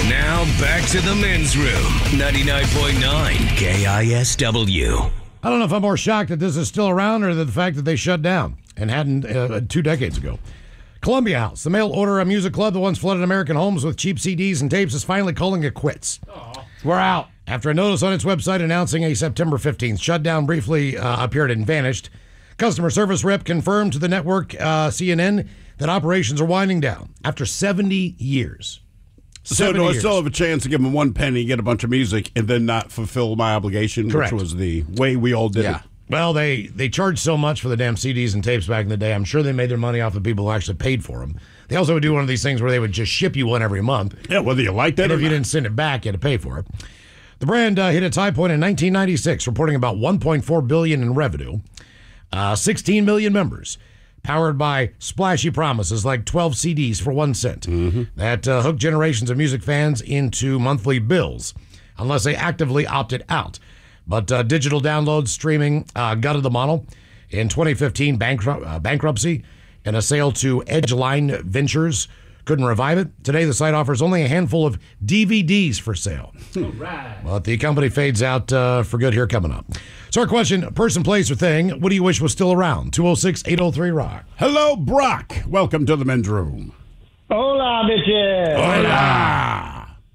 Now back to the men's room. 99.9 KISW. I don't know if I'm more shocked that this is still around or the fact that they shut down and hadn't 2 decades ago. Columbia House, the mail-order music club that once flooded American homes with cheap CDs and tapes, is finally calling it quits. We're out. After a notice on its website announcing a September 15th shutdown briefly appeared and vanished, customer service rep confirmed to the network CNN that operations are winding down after 70 years. So do I still have a chance to give them one penny, get a bunch of music, and then not fulfill my obligation, Correct. which was the way we all did it? Well, they charged so much for the damn CDs and tapes back in the day. I'm sure they made their money off the people who actually paid for them. They also would do one of these things where they would just ship you one every month. Yeah, whether you liked it and or if you not. didn't send it back, you had to pay for it. The brand hit its high point in 1996, reporting about $1.4 billion in revenue, 16 million members, powered by splashy promises like 12 CDs for 1 cent that hooked generations of music fans into monthly bills, unless they actively opted out. But digital downloads, streaming gutted the model. In 2015, bankruptcy and a sale to Edgeline Ventures couldn't revive it. Today, the site offers only a handful of DVDs for sale. Right. But the company fades out for good here coming up. So our question, person, place, or thing, what do you wish was still around? 206-803-ROCK. Hello, Brock. Welcome to the men's room. Hola, bitches. Hola.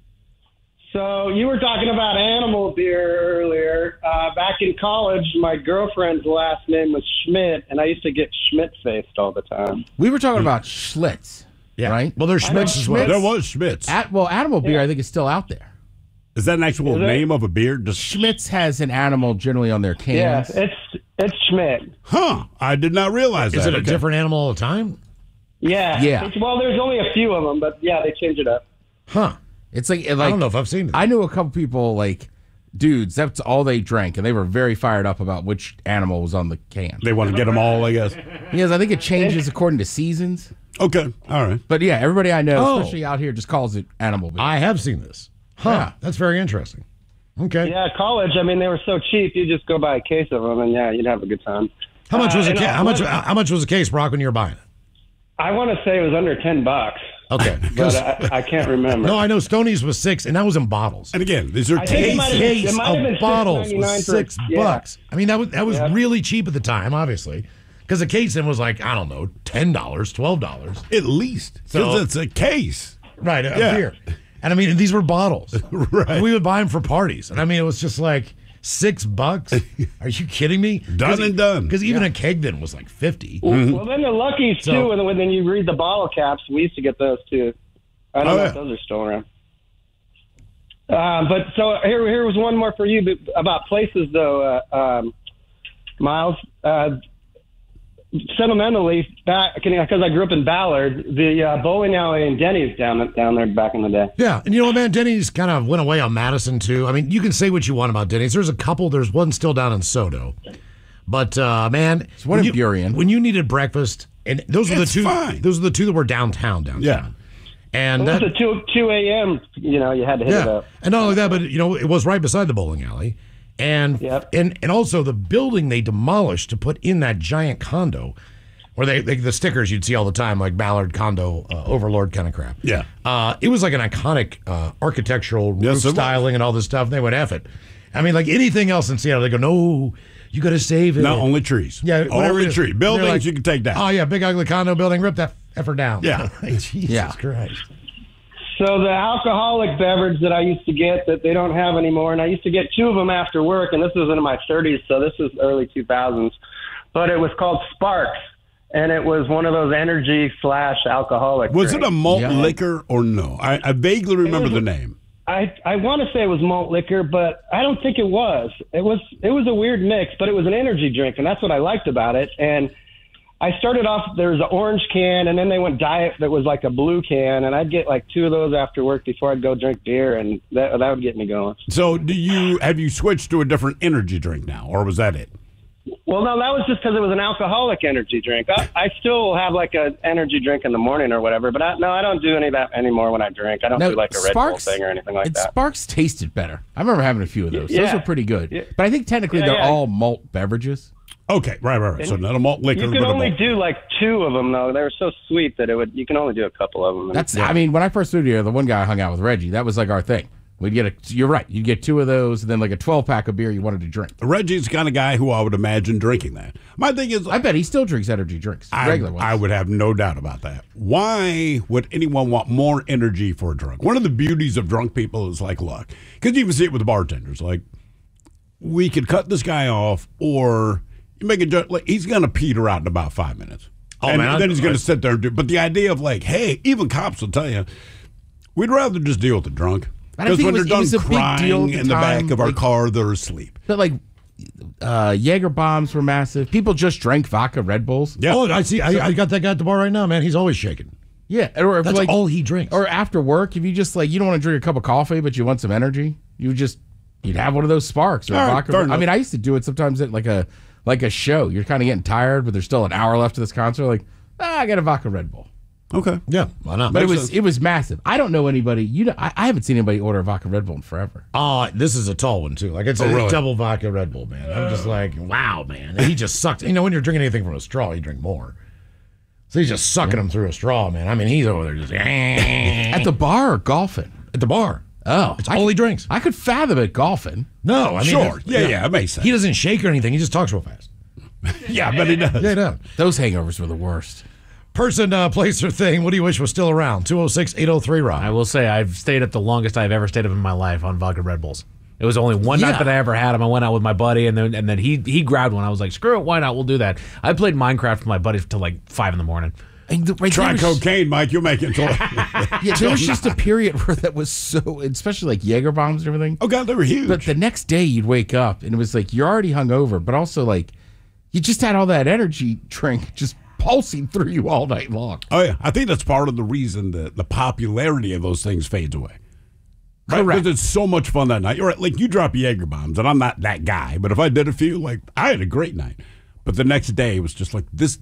So you were talking about animal beer earlier. Back in college, my girlfriend's last name was Schmidt, and I used to get Schmidt-faced all the time. We were talking about Schlitz, right? Well, there's Schmitz as well. There was Schmitz. Animal beer, I think, is still out there. Is that an actual name of a beer? Schmitz has an animal generally on their cans. Yeah, it's Schmidt. Huh. I did not realize that. Is it a different animal all the time? Yeah. Yeah. Well, there's only a few of them, but yeah, they change it up. Huh. It's like I don't know if I've seen it. I knew a couple people, like, dudes, that's all they drank, and they were very fired up about which animal was on the can. They want to get them all, I guess. Yes, I think it changes according to seasons. Okay. All right. But yeah, everybody I know, Oh. especially out here, just calls it animal beer. I have seen this. Huh. Yeah. That's very interesting. Okay. Yeah, college, I mean, they were so cheap, you just go buy a case of them, and yeah, you'd have a good time. How much was a and case? I- How much was a case, Brock, when you were buying it? I want to say it was under $10. Okay. But I can't remember. No, I know Stoney's was $6, and that was in bottles. And again, these are I think it might have been- Case it might have been of bottles was $6.99 for- $6. yeah. I mean, that was Yeah. really cheap at the time, obviously, because a case then was like, I don't know, $10, $12. at least. So- Because it's a case. Right, a Yeah. beer. And I mean, these were bottles. Right. We would buy them for parties. And I mean, it was just like $6. Are you kidding me? Done and done. Because even a keg then was like 50. Well, then the Luckies, So- too, and when you read the bottle caps, we used to get those, too. I don't know yeah. if those are still around. But so here was one more for you about places, though, Miles. Sentimentally, back because I grew up in Ballard, the bowling alley and Denny's down there back in the day. Yeah, and you know what, man? Denny's kind of went away on Madison, too. I mean, you can say what you want about Denny's. There's a couple. There's one still down in Soto. But, man. It's one in Burien. When you needed breakfast, and those were the It's two. fine. Those were the two that were downtown. Yeah. And It that, was at 2 a.m., you had to hit it yeah. up. And not only that, but, it was right beside the bowling alley. And, Yep. and also the building they demolished to put in that giant condo where the stickers you'd see all the time, like Ballard condo, overlord kind of crap. Yeah. It was like an iconic architectural roof Yes, it was. styling and all this stuff. And they would F it. I mean, like anything else in Seattle, they go, no, you got to save it. Not only trees. Yeah, whatever only it is. tree. They're Buildings like, you can take down. Oh, yeah, big ugly condo building, rip that effer down. Yeah. Like, Jesus Yeah. Christ. So the alcoholic beverage that I used to get that they don't have anymore, and I used to get two of them after work, and this was in my 30s, so this was early 2000s, but it was called Sparks, and it was one of those energy/alcoholic Was it drinks. a malt Yeah. liquor or no? I vaguely remember was- the name. I want to say it was malt liquor, but I don't think it was. It was a weird mix, but it was an energy drink, and that's what I liked about it. And I started off, there was an orange can, and then they went diet that was like a blue can, and I'd get like two of those after work before I'd go drink beer, and that would get me going. So have you switched to a different energy drink now, or was that it? Well, no, that was just because it was an alcoholic energy drink. I still have like an energy drink in the morning or whatever, but I don't do any of that anymore when I drink. I don't do like a Red Bull thing or anything like that. Sparks tasted better. I remember having a few of those. Those Yeah. are pretty good. Yeah. But I think technically Yeah, they're yeah. all malt beverages. Okay, right. So not a malt liquor. You can only do like 2 of them though. They were so sweet that you can only do a couple of them. That's. I mean, when I first moved here, the one guy I hung out with, Reggie, that was like our thing. We'd get you're right. You'd get 2 of those, and then like a 12-pack of beer you wanted to drink. Reggie's the kind of guy who I would imagine drinking that. My thing is, I bet he still drinks energy drinks, regular ones. I would have no doubt about that. Why would anyone want more energy for a drunk? One of the beauties of drunk people is like luck. Because you even see it with the bartenders. Like, we could cut this guy off, or you make a joke, like, he's going to peter out in about 5 minutes. And then he's going to sit there and do it. But the idea of like, hey, even cops will tell you, we'd rather just deal with the drunk. Because when they're done crying in the back of our car, they're asleep. But like, Jaeger bombs were massive. People just drank vodka Red Bulls. Yeah. Oh, I see. I got that guy at the bar right now, man. He's always shaking. Yeah. Or that's like, all he drinks. Or after work, if you just like, you don't want to drink a cup of coffee, but you want some energy, you'd have one of those Sparks or vodka. I mean, I used to do it sometimes at like a show. You're kind of getting tired, but there's still an hour left of this concert. Like, I got a vodka Red Bull. Okay. Yeah, why not? But it was massive. I don't know anybody. I haven't seen anybody order a vodka Red Bull in forever. Oh, this is a tall one too. Like it's a double vodka Red Bull, man. I'm just like, wow, man. And he just sucks. You know, when you're drinking anything from a straw, you drink more. So he's just sucking them through a straw, man. I mean, he's over there just at the bar or golfing. At the bar. Oh, it's all he drinks. I could fathom it golfing. No, I mean, sure. Yeah, it makes sense. He doesn't shake or anything. He just talks real fast. Yeah, but he does. Yeah, he does. Those hangovers were the worst. Person, place, or thing, what do you wish was still around? 206-803-ROB. I will say I've stayed up the longest I've ever stayed up in my life on vodka Red Bulls. It was only one night that I ever had them. I went out with my buddy, and then he grabbed one. I was like, screw it, why not? We'll do that. I played Minecraft with my buddy till like 5 in the morning. Try cocaine, Mike. You'll make it. Yeah, there was just a period where that was so, especially like Jaeger bombs and everything. Oh, God, they were huge. But the next day you'd wake up, and it was like you're already hungover, but also like you just had all that energy drink just pulsing through you all night long. Oh, yeah. I think that's part of the reason that the popularity of those things fades away. Right? Correct. Because it's so much fun that night. You're right. Like, you drop Jaeger bombs, and I'm not that guy, but if I did a few, like, I had a great night. But the next day was just like this.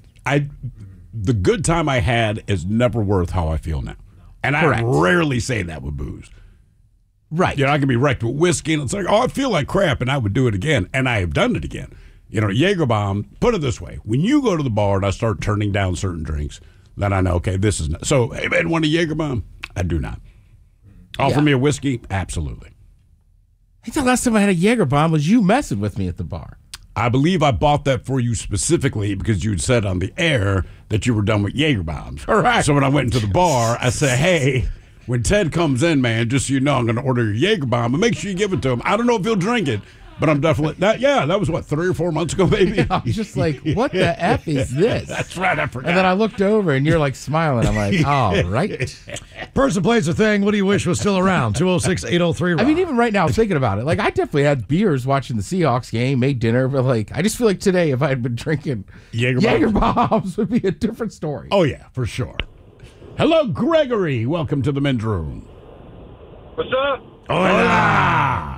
The good time I had is never worth how I feel now. And I rarely say that with booze. Right. You know, I can be wrecked with whiskey, and it's like, oh, I feel like crap, and I would do it again. And I have done it again. You know, Jaeger bomb, put it this way. When you go to the bar and I start turning down certain drinks, then I know, okay, this is not. So, hey, man, want a Jaeger bomb? I do not. Offer me a whiskey? Absolutely. I think the last time I had a Jaeger bomb was you messing with me at the bar. I believe I bought that for you specifically because you had said on the air that you were done with Jaeger bombs. All right. So when I went into the bar, I said, hey, when Ted comes in, man, just so you know, I'm going to order your Jaeger bomb and make sure you give it to him. I don't know if he'll drink it, but I'm definitely that was what, 3 or 4 months ago, baby. Yeah, I was just like, what the F is this? That's right, I forgot. And then I looked over and you're like smiling. I'm like, all right. Person, place, or thing, what do you wish was still around? 206-803-ROB. I mean, even right now, thinking about it, like I definitely had beers watching the Seahawks game, made dinner, but like I just feel like today, if I had been drinking Jaeger bombs, would be a different story. Oh yeah, for sure. Hello, Gregory. Welcome to the men's room. What's up? Hola.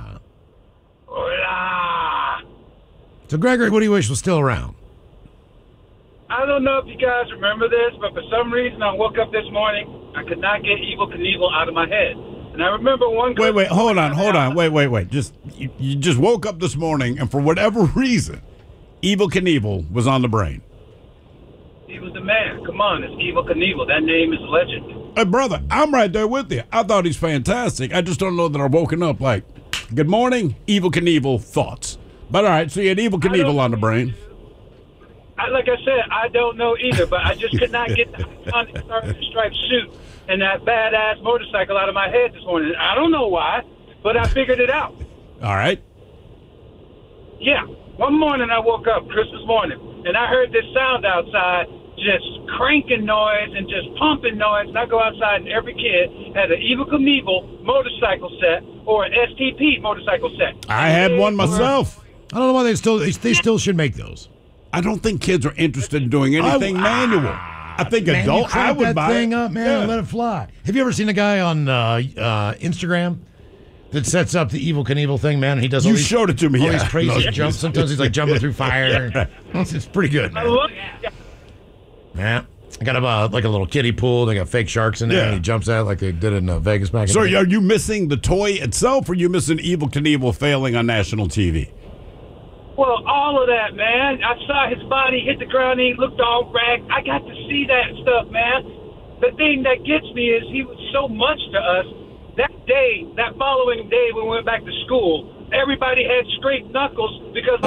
Hola. So, Gregory, what do you wish was still around? I don't know if you guys remember this, but for some reason I woke up this morning, I could not get Evel Knievel out of my head. And I remember one... Wait, hold on. Wait. You just woke up this morning, and for whatever reason, Evel Knievel was on the brain. He was the man. Come on, it's Evel Knievel. That name is legend. Hey, brother, I'm right there with you. I thought he's fantastic. I just don't know that I've woken up like, good morning, Evel Knievel thoughts. But all right, so you had Evel Knievel on the brain. Like I said, I don't know either, but I just could not get the striped suit and that badass motorcycle out of my head this morning. I don't know why, but I figured it out. All right. Yeah. One morning I woke up, Christmas morning, and I heard this sound outside, just cranking noise and just pumping noise. And I go outside, and every kid had an Evel Knievel motorcycle set or an STP motorcycle set. I had one myself. I don't know why they still should make those. I don't think kids are interested in doing anything manual. I think adult. I would that buy thing it. up, man, and let it fly. Have you ever seen a guy on Instagram that sets up the Evel Knievel thing, man? And he does all You these, showed it to me. all Yeah. these crazy jumps. Sometimes he's like jumping through fire. It's pretty good, I man. love it. Yeah. I got like a little kiddie pool. They got fake sharks in there, and he jumps out like they did in Vegas back in So the day. are you missing the toy itself, or are you missing Evel Knievel failing on national TV? Well, all of that, man. I saw his body hit the ground and he looked all ragged. I got to see that stuff, man. The thing that gets me is he was so much to us. That following day when we went back to school, everybody had straight knuckles because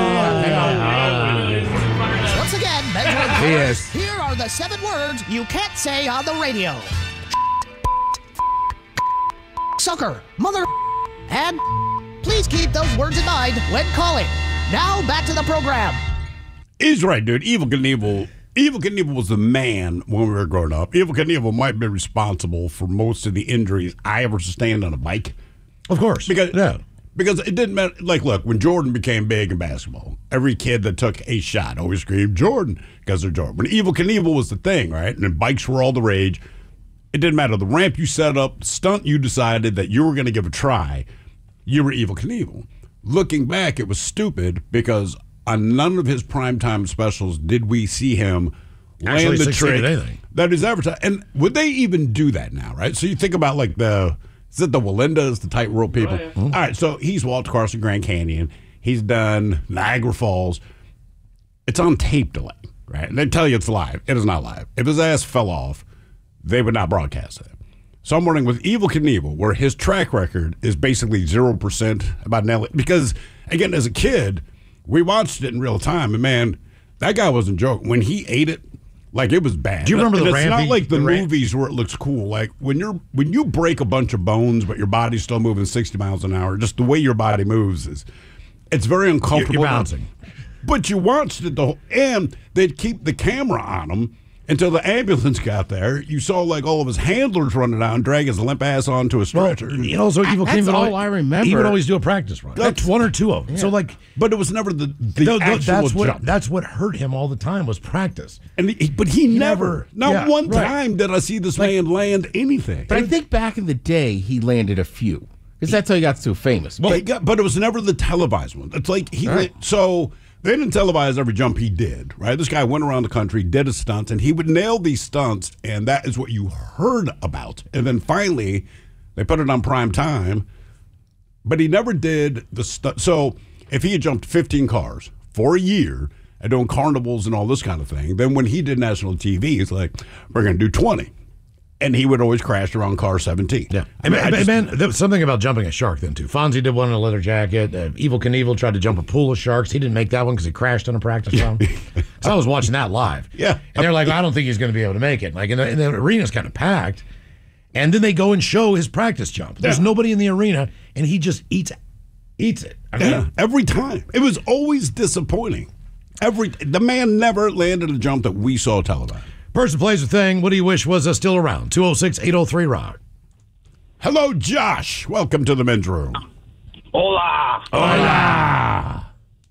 Once again, Benjamin Yes. Here are the 7 words you can't say on the radio. Sucker, mother, and please keep those words in mind when calling. Now back to the program. He's right, dude. Evel Knievel was the man when we were growing up. Evel Knievel might be responsible for most of the injuries I ever sustained on a bike. Of course. Because yeah. Because it didn't matter. Like, look, when Jordan became big in basketball, every kid that took a shot always screamed Jordan because they're Jordan. When Evel Knievel was the thing, right? And then bikes were all the rage. It didn't matter. The ramp you set up, the stunt you decided that you were going to give a try, you were Evel Knievel. Looking back, it was stupid because on none of his primetime specials did we see him Actually land the succeed trick at anything. that is advertised. And would they even do that now, right? So you think about like is it the Walindas, the tightrope people? Mm-hmm. All right, so he's walked across the Grand Canyon. He's done Niagara Falls. It's on tape delay, right? And they tell you it's live. It is not live. If his ass fell off, they would not broadcast it. So I'm wondering with Evel Knievel, where his track record is basically 0% about nailing it. Because, again, as a kid, we watched it in real time, and, man, that guy wasn't joking. When he ate it, like, it was bad. Do you remember and the it's ramp? not like the movies where it looks cool. Like, when you break a bunch of bones, but your body's still moving 60 miles an hour, just the way your body moves it's very uncomfortable. You're bouncing. But you watched it, and they'd keep the camera on him until the ambulance got there. You saw like all of his handlers running out and drag his limp ass onto a stretcher. So Evel That's Knievel, all I remember. He would always do a practice run. That's one or two of them. So like, but it was never the actual jump. That's what hurt him all the time was practice. But he never, not one right. time did I see this man land anything. But I think back in the day, he landed a few. Because that's how he got so famous. But it was never the televised one. It's like so they didn't televise every jump he did, right? This guy went around the country, did his stunts, and he would nail these stunts, and that is what you heard about. And then finally, they put it on prime time, but he never did the stunt. So if he had jumped 15 cars for a year and doing carnivals and all this kind of thing, then when he did national TV, it's like, we're going to do 20. And he would always crash around car 17. Yeah. Man, there was something about jumping a shark then, too. Fonzie did one in a leather jacket. Evel Knievel tried to jump a pool of sharks. He didn't make that one because he crashed on a practice run. So I was watching that live. Yeah. And they're like, I don't think he's going to be able to make it. Like, and the arena's kind of packed. And then they go and show his practice jump. There's nobody in the arena, and he just eats it. I mean, every time. It was always disappointing. The man never landed a jump that we saw televised. Person plays a thing. What do you wish was still around? 206-803-ROCK. Hello, Josh. Welcome to the men's room. Hola. Hola.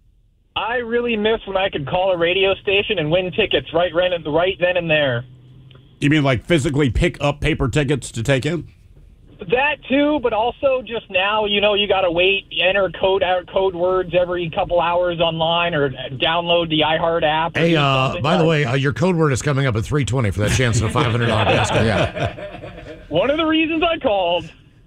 I really miss when I could call a radio station and win tickets right then and there. You mean like physically pick up paper tickets to take in? That too, but also just now, you got to wait, enter code words every couple hours online or download the iHeart app. Hey, by the way, your code word is coming up at 3:20 for that chance at a $500 basket. Yeah. One of the reasons I called.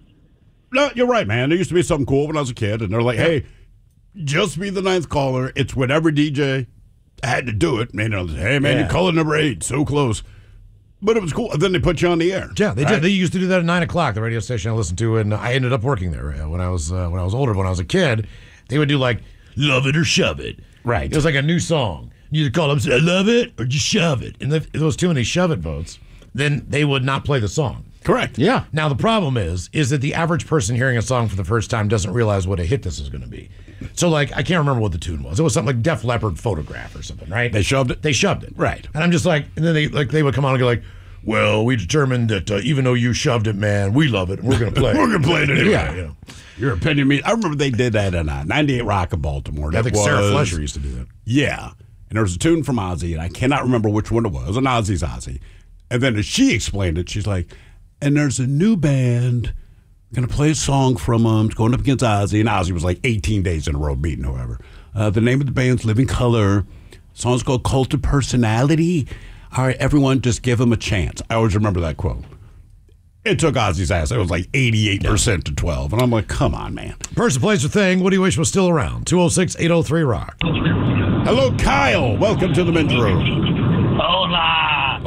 No, you're right, man. There used to be something cool when I was a kid, and they're like, hey, just be the ninth caller. It's whatever DJ had to do it. Man, hey, man, you're caller number 8. So close. But it was cool. And then they put you on the air. Yeah, they did. They used to do that at 9 o'clock. The radio station I listened to, and I ended up working there when I was older. When I was a kid, they would do like "Love It or Shove It." Right. It was like a new song. You could call them, say, "Love it" or just "Shove it." And if there was too many "Shove It" votes, then they would not play the song. Correct. Yeah. Now the problem is that the average person hearing a song for the first time doesn't realize what a hit this is going to be. So like I can't remember what the tune was. It was something like Def Leppard "Photograph" or something, right? They shoved it. They shoved it. Right. And I'm just like, and then they would come on and go like, well, we determined that even though you shoved it, man, we love it. And we're going to play it. We're going to play it anyway. Yeah. Your opinion means. I remember they did that in 98 Rock in Baltimore. I think Sarah Flesher used to do that. Yeah. And there was a tune from Ozzy, and I cannot remember which one it was. And Ozzy's Ozzy. And then as she explained it, she's like, and there's a new band going to play a song from them. It's going up against Ozzy. And Ozzy was like 18 days in a row beating whoever. The name of the band's Living Color. The song's called Cult of Personality. All right, everyone, just give him a chance. I always remember that quote. it took Ozzy's ass. It was like 88% to 12. And I'm like, come on, man. Person, place, or thing, what do you wish was still around? 206-803-ROCK. Hello, Kyle. Welcome to the men's room. Hola.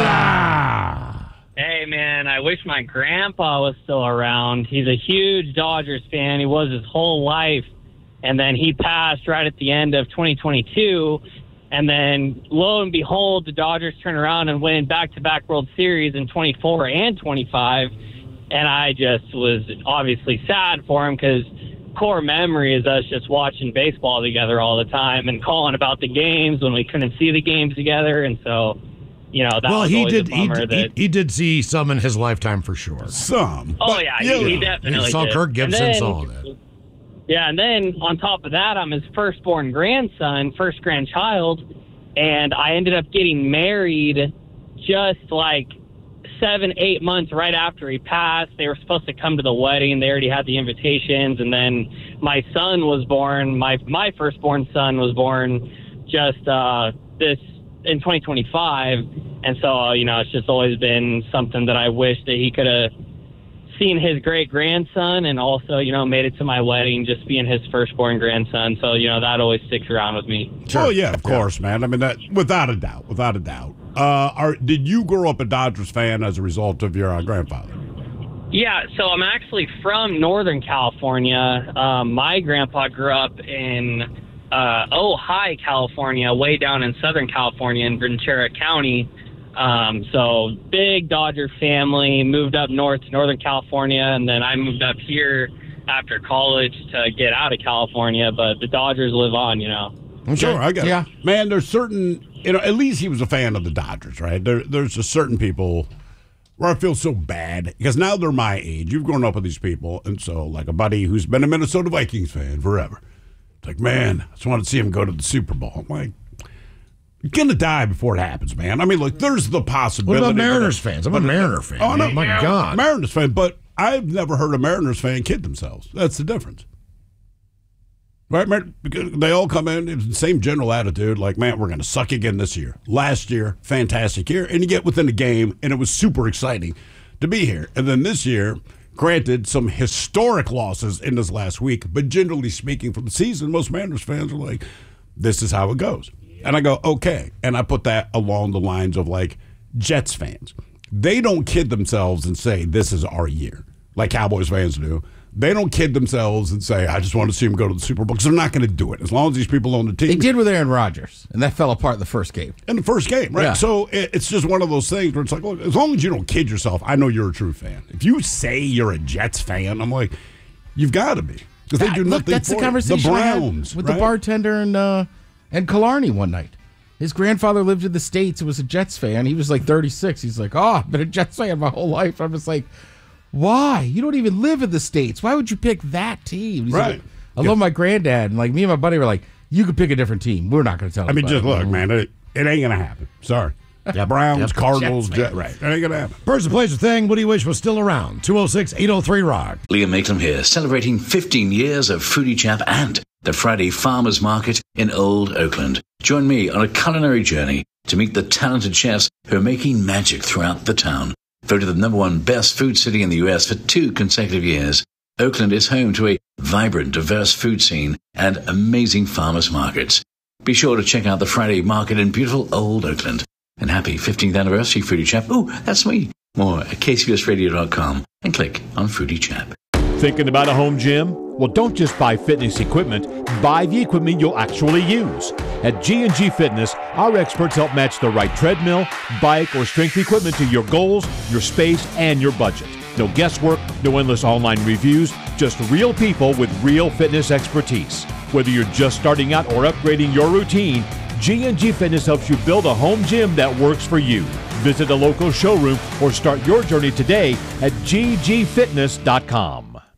Hola. Hey, man, I wish my grandpa was still around. He's a huge Dodgers fan. He was his whole life. And then he passed right at the end of 2022. And then, lo and behold, the Dodgers turn around and win back-to-back World Series in 24 and 25. And I just was obviously sad for him because core memory is us just watching baseball together all the time and calling about the games when we couldn't see the games together. And so, that was always a bummer. He did see some in his lifetime for sure. Some. Oh, yeah, he definitely He saw did. Kirk Gibson, saw all that. Yeah, and then on top of that, I'm his firstborn grandson, first grandchild, and I ended up getting married just like 7-8 months right after he passed. They were supposed to come to the wedding. They already had the invitations, and then my son was born. My firstborn son was born just this in 2025, and so it's just always been something that I wish that he could have seen his great grandson, and also made it to my wedding just being his firstborn grandson. So that always sticks around with me. Sure. Oh yeah, of course, man. I mean, that without a doubt. Did you grow up a Dodgers fan as a result of your grandfather? Yeah, so I'm actually from Northern California. My grandpa grew up in Ojai, California, way down in Southern California in Ventura County. So big Dodger family, moved up north to Northern California, and then I moved up here after college to get out of California, but the Dodgers live on, Sure, I get it. Man, there's certain, at least he was a fan of the Dodgers, right? There's just certain people where I feel so bad because now they're my age. You've grown up with these people, and so like a buddy who's been a Minnesota Vikings fan forever. It's like, man, I just want to see him go to the Super Bowl. I'm like, you're going to die before it happens, man. I mean, look, there's the possibility. What about Mariners fans? I'm a Mariner fan. Oh, no, my God. Mariners fan, but I've never heard a Mariners fan kid themselves. That's the difference. Right? Because they all come in, it's the same general attitude, like, man, we're going to suck again this year. Last year, fantastic year. And you get within the game, and it was super exciting to be here. And then this year, granted, some historic losses in this last week, but generally speaking, for the season, most Mariners fans are like, this is how it goes. And I go, okay. And I put that along the lines of like Jets fans. They don't kid themselves and say, this is our year, like Cowboys fans do. They don't kid themselves and say, I just want to see them go to the Super Bowl, because they're not going to do it as long as these people own the team. They did with Aaron Rodgers, and that fell apart in the first game. In the first game, right? Yeah. So it's just one of those things where it's like, look, as long as you don't kid yourself, I know you're a true fan. If you say you're a Jets fan, I'm like, you've got to be. Because they do nothing look, that's for the conversation the I had Browns, with right? the bartender and Killarney one night. His grandfather lived in the States and was a Jets fan. He was like 36. He's like, I've been a Jets fan my whole life. I'm just like, why? You don't even live in the States. Why would you pick that team? He's right. Like, I love my granddad. And like me and my buddy were like, you could pick a different team. We're not going to tell him. I mean, just look, man, it ain't going to happen. Sorry. Yep. Browns, Cardinals, Jets, right. It ain't going to happen. Person, place, or thing, what do you wish was still around? 206-803-ROCK. Liam Maitland here, celebrating 15 years of Foodie Chap and the Friday Farmers Market in Old Oakland. Join me on a culinary journey to meet the talented chefs who are making magic throughout the town. Voted the #1 best food city in the U.S. for 2 consecutive years, Oakland is home to a vibrant, diverse food scene and amazing farmers markets. Be sure to check out the Friday Market in beautiful Old Oakland. And happy 15th anniversary, Foodie Chap. Ooh, that's me. More at kcbsradio.com and click on Foodie Chap. Thinking about a home gym? Well, don't just buy fitness equipment. Buy the equipment you'll actually use. At G&G Fitness, our experts help match the right treadmill, bike, or strength equipment to your goals, your space, and your budget. No guesswork, no endless online reviews, just real people with real fitness expertise. Whether you're just starting out or upgrading your routine, G&G Fitness helps you build a home gym that works for you. Visit a local showroom or start your journey today at ggfitness.com.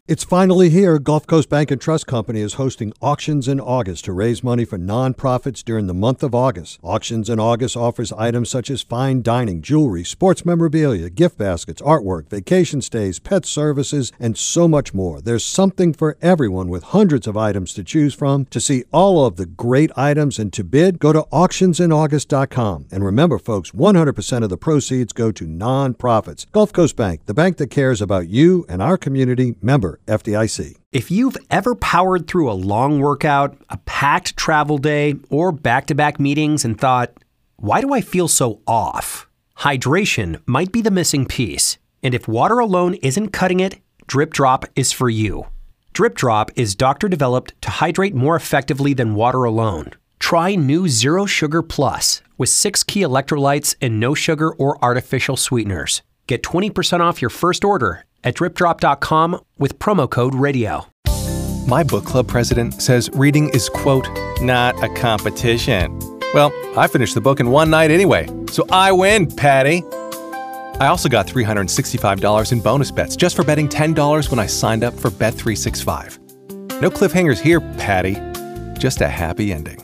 It's finally here. Gulf Coast Bank and Trust Company is hosting Auctions in August to raise money for nonprofits during the month of August. Auctions in August offers items such as fine dining, jewelry, sports memorabilia, gift baskets, artwork, vacation stays, pet services, and so much more. There's something for everyone with hundreds of items to choose from. To see all of the great items and to bid, go to auctionsinAugust.com. And remember, folks, 100% of the proceeds go to nonprofits. Gulf Coast Bank, the bank that cares about you and our community. Member FDIC. If you've ever powered through a long workout, a packed travel day, or back-to-back meetings and thought, why do I feel so off? Hydration might be the missing piece. And if water alone isn't cutting it, Drip Drop is for you. Drip Drop is doctor-developed to hydrate more effectively than water alone. Try new Zero Sugar Plus with 6 key electrolytes and no sugar or artificial sweeteners. Get 20% off your first order at dripdrop.com with promo code radio. My book club president says reading is, quote, not a competition. Well, I finished the book in one night anyway, so I win, Patty. I also got $365 in bonus bets just for betting $10 when I signed up for Bet365. No cliffhangers here, Patty. Just a happy ending.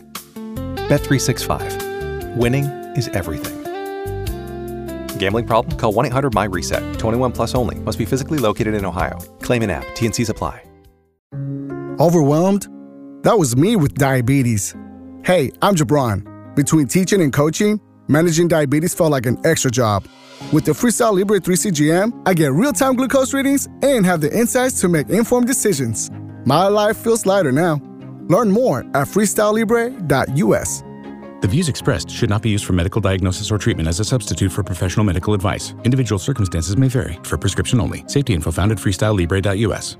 Bet365. Winning is everything. Gambling problem? Call 1-800-MY-RESET. 21 plus only. Must be physically located in Ohio. Claim in app. T&Cs apply. Overwhelmed? That was me with diabetes. Hey, I'm Jabron. Between teaching and coaching, managing diabetes felt like an extra job. With the Freestyle Libre 3CGM, I get real-time glucose readings and have the insights to make informed decisions. My life feels lighter now. Learn more at freestylelibre.us. The views expressed should not be used for medical diagnosis or treatment as a substitute for professional medical advice. Individual circumstances may vary. For prescription only. Safety info found at freestylelibre.us.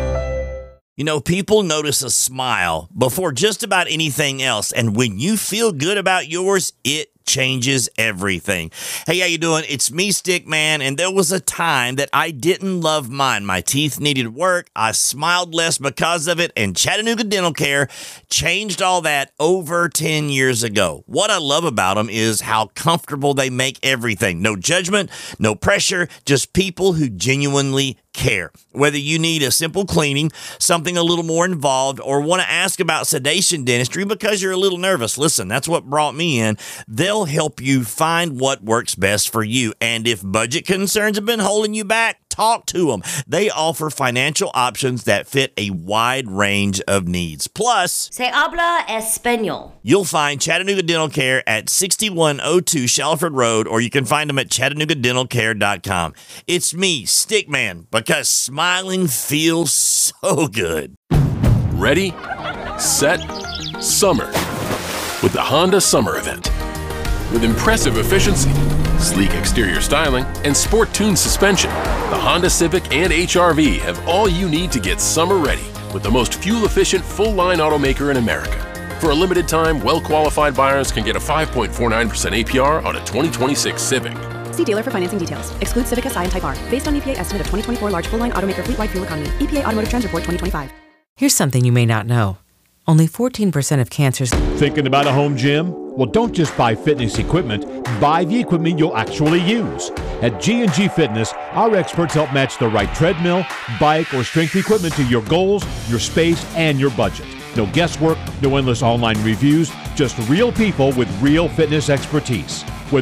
You know, people notice a smile before just about anything else. And when you feel good about yours, it changes everything. Hey, how you doing? It's me, Stickman, and there was a time that I didn't love mine. My teeth needed work. I smiled less because of it, and Chattanooga Dental Care changed all that over 10 years ago. What I love about them is how comfortable they make everything. No judgment, no pressure, just people who genuinely care. Whether you need a simple cleaning, something a little more involved, or want to ask about sedation dentistry because you're a little nervous, listen, that's what brought me in. They'll help you find what works best for you. And if budget concerns have been holding you back, talk to them. They offer financial options that fit a wide range of needs. Plus, Se habla español. You'll find Chattanooga Dental Care at 6102 Shalford Road, or you can find them at ChattanoogaDentalCare.com. It's me, Stickman, because smiling feels so good. Ready, set, summer with the Honda Summer Event. With impressive efficiency, sleek exterior styling, and sport-tuned suspension, the Honda Civic and HR-V have all you need to get summer ready with the most fuel-efficient full-line automaker in America. For a limited time, well-qualified buyers can get a 5.49% APR on a 2026 Civic. See dealer for financing details. Exclude Civic SI and Type R. Based on EPA estimate of 2024 large full-line automaker fleet-wide fuel economy. EPA Automotive Trends Report 2025. Here's something you may not know. Only 14% of cancers... Thinking about a home gym? Well, don't just buy fitness equipment. Buy the equipment you'll actually use. At G&G Fitness, our experts help match the right treadmill, bike, or strength equipment to your goals, your space, and your budget. No guesswork, no endless online reviews, just real people with real fitness expertise.